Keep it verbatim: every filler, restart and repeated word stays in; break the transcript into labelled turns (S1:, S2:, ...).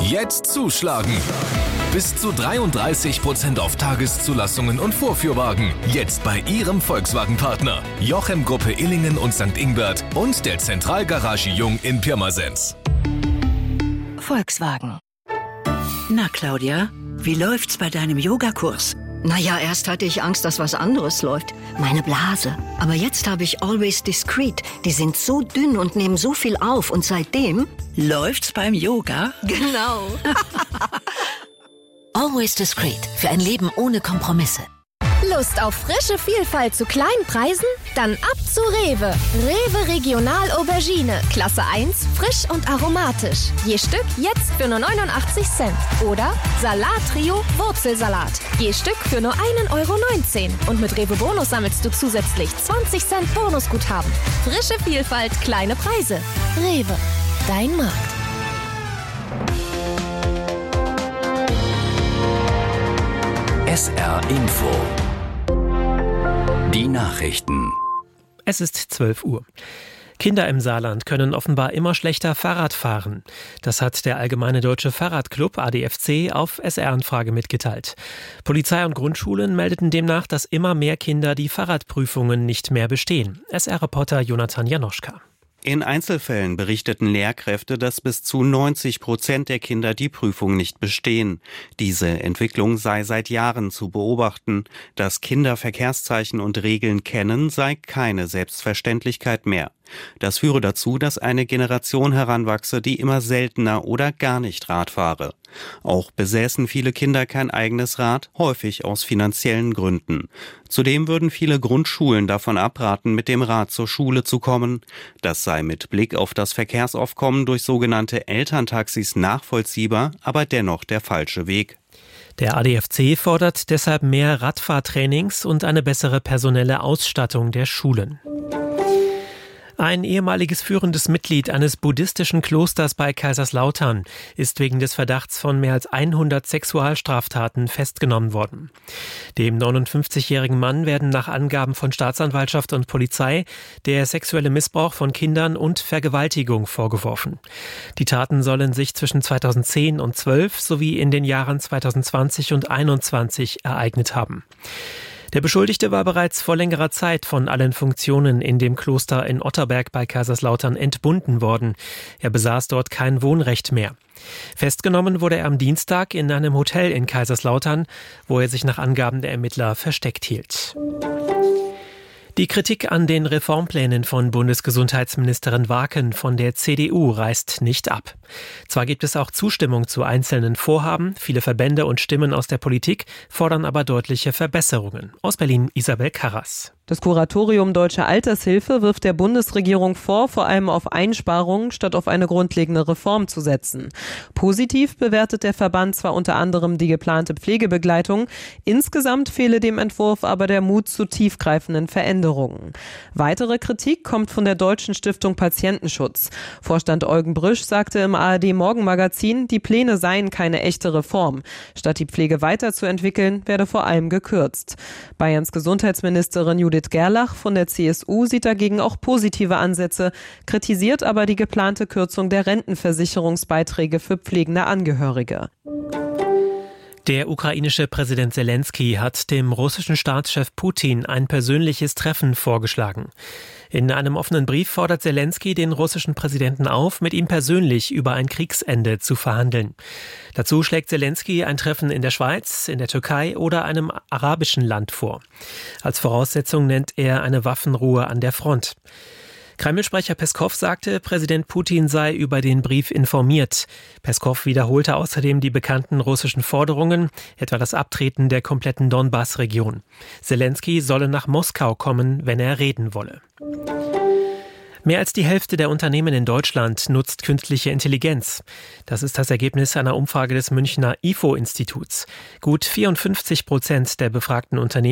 S1: Jetzt zuschlagen! Bis zu dreiunddreißig Prozent auf Tageszulassungen und Vorführwagen. Jetzt bei Ihrem Volkswagen-Partner. Jochem Gruppe Illingen und Sankt Ingbert und der Zentralgarage Jung in Pirmasens.
S2: Volkswagen. Na, Claudia, wie läuft's bei deinem Yogakurs?
S3: Naja, erst hatte ich Angst, dass was anderes läuft. Meine Blase. Aber jetzt habe ich Always Discreet. Die sind so dünn und nehmen so viel auf. Und seitdem...
S2: Läuft's beim Yoga?
S3: Genau.
S4: Always Discreet. Für ein Leben ohne Kompromisse.
S5: Lust auf frische Vielfalt zu kleinen Preisen? Dann ab zu Rewe. Rewe Regional Aubergine. Klasse eins, frisch und aromatisch. Je Stück jetzt für nur neunundachtzig Cent. Oder Salat Trio Wurzelsalat. Je Stück für nur ein Euro neunzehn. Und mit Rewe Bonus sammelst du zusätzlich zwanzig Cent Bonusguthaben. Frische Vielfalt, kleine Preise. Rewe. Dein Markt.
S6: S R Info. Die Nachrichten.
S7: Es ist zwölf Uhr. Kinder im Saarland können offenbar immer schlechter Fahrrad fahren. Das hat der Allgemeine Deutsche Fahrradclub A D F C auf S R-Anfrage mitgeteilt. Polizei und Grundschulen meldeten demnach, dass immer mehr Kinder die Fahrradprüfungen nicht mehr bestehen. S R-Reporter Jonathan Janoschka.
S8: In Einzelfällen berichteten Lehrkräfte, dass bis zu neunzig Prozent der Kinder die Prüfung nicht bestehen. Diese Entwicklung sei seit Jahren zu beobachten. Das Kinderverkehrszeichen und Regeln kennen sei keine Selbstverständlichkeit mehr. Das führe dazu, dass eine Generation heranwachse, die immer seltener oder gar nicht Rad fahre. Auch besäßen viele Kinder kein eigenes Rad, häufig aus finanziellen Gründen. Zudem würden viele Grundschulen davon abraten, mit dem Rad zur Schule zu kommen. Das sei mit Blick auf das Verkehrsaufkommen durch sogenannte Elterntaxis nachvollziehbar, aber dennoch der falsche Weg.
S7: Der A D F C fordert deshalb mehr Radfahrtrainings und eine bessere personelle Ausstattung der Schulen. Ein ehemaliges führendes Mitglied eines buddhistischen Klosters bei Kaiserslautern ist wegen des Verdachts von mehr als hundert Sexualstraftaten festgenommen worden. Dem neunundfünfzigjährigen Mann werden nach Angaben von Staatsanwaltschaft und Polizei der sexuelle Missbrauch von Kindern und Vergewaltigung vorgeworfen. Die Taten sollen sich zwischen zweitausendzehn und zwölf sowie in den Jahren zweitausendzwanzig und einundzwanzig ereignet haben. Der Beschuldigte war bereits vor längerer Zeit von allen Funktionen in dem Kloster in Otterberg bei Kaiserslautern entbunden worden. Er besaß dort kein Wohnrecht mehr. Festgenommen wurde er am Dienstag in einem Hotel in Kaiserslautern, wo er sich nach Angaben der Ermittler versteckt hielt. Die Kritik an den Reformplänen von Bundesgesundheitsministerin Waken von der C D U reißt nicht ab. Zwar gibt es auch Zustimmung zu einzelnen Vorhaben, viele Verbände und Stimmen aus der Politik fordern aber deutliche Verbesserungen. Aus Berlin Isabel Karras.
S9: Das Kuratorium Deutsche Altershilfe wirft der Bundesregierung vor, vor allem auf Einsparungen statt auf eine grundlegende Reform zu setzen. Positiv bewertet der Verband zwar unter anderem die geplante Pflegebegleitung, insgesamt fehle dem Entwurf aber der Mut zu tiefgreifenden Veränderungen. Weitere Kritik kommt von der Deutschen Stiftung Patientenschutz. Vorstand Eugen Brüsch sagte im A R D-Morgenmagazin, die Pläne seien keine echte Reform. Statt die Pflege weiterzuentwickeln, werde vor allem gekürzt. Bayerns Gesundheitsministerin Judith Gerlach von der C S U sieht dagegen auch positive Ansätze, kritisiert aber die geplante Kürzung der Rentenversicherungsbeiträge für pflegende Angehörige.
S7: Der ukrainische Präsident Selenskyj hat dem russischen Staatschef Putin ein persönliches Treffen vorgeschlagen. In einem offenen Brief fordert Selenskyj den russischen Präsidenten auf, mit ihm persönlich über ein Kriegsende zu verhandeln. Dazu schlägt Selenskyj ein Treffen in der Schweiz, in der Türkei oder einem arabischen Land vor. Als Voraussetzung nennt er eine Waffenruhe an der Front. Kreml-Sprecher Peskow sagte, Präsident Putin sei über den Brief informiert. Peskow wiederholte außerdem die bekannten russischen Forderungen, etwa das Abtreten der kompletten Donbass-Region. Selenskyj solle nach Moskau kommen, wenn er reden wolle. Mehr als die Hälfte der Unternehmen in Deutschland nutzt künstliche Intelligenz. Das ist das Ergebnis einer Umfrage des Münchner I F O-Instituts. Gut vierundfünfzig Prozent der befragten Unternehmen